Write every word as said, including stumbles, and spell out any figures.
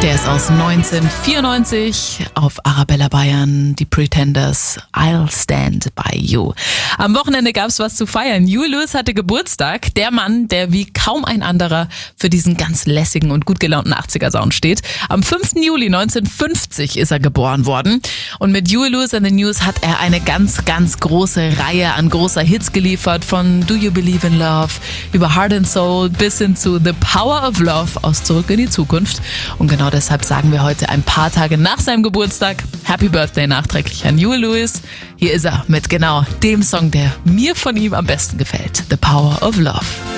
Der ist aus neunzehnhundertvierundneunzig auf Arabella Bayern, die Pretenders, I'll Stand By You. Am Wochenende gab's was zu feiern. Huey Lewis hatte Geburtstag. Der Mann, der wie kaum ein anderer für diesen ganz lässigen und gut gelaunten achtziger-Sound steht. Am fünften Juli neunzehnhundertfünfzig ist er geboren worden. Und mit Huey Lewis and the News hat er eine ganz, ganz große Reihe an großer Hits geliefert. Von Do You Believe in Love über Heart and Soul bis hin zu The Power of Love aus Zurück in die Zukunft. Und genau deshalb sagen wir heute ein paar Tage nach seinem Geburtstag Happy Birthday nachträglich an Huey Lewis. Hier ist er mit genau dem Song, der mir von ihm am besten gefällt. The Power of Love.